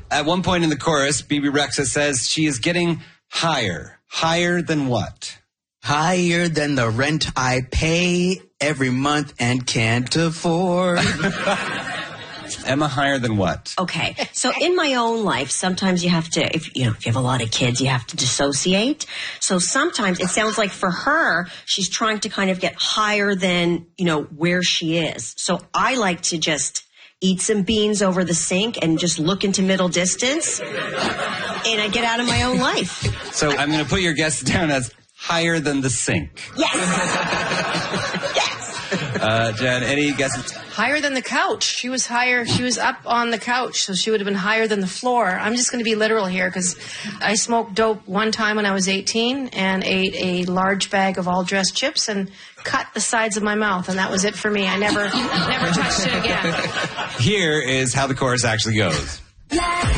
At one point in the chorus, Bebe Rexha says she is getting higher. Higher than what? Higher than the rent I pay every month and can't afford. Emma, higher than what? Okay, so in my own life, sometimes you have to, if you have a lot of kids, you have to dissociate. So sometimes it sounds like for her, she's trying to kind of get higher than, where she is. So I like to just eat some beans over the sink and just look into middle distance, and I get out of my own life. So I'm going to put your guess down as higher than the sink. Yes. Yes. Jen, any guesses? Higher than the couch. She was higher. She was up on the couch, so she would have been higher than the floor. I'm just going to be literal here because I smoked dope one time when I was 18 and ate a large bag of all-dressed chips and cut the sides of my mouth, and that was it for me. I never touched it again. Here is how the chorus actually goes.